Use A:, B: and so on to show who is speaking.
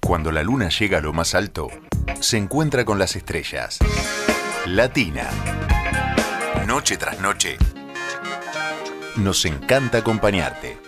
A: Cuando la luna llega a lo más alto, se encuentra con las estrellas. Latina. Noche tras noche. Nos encanta acompañarte.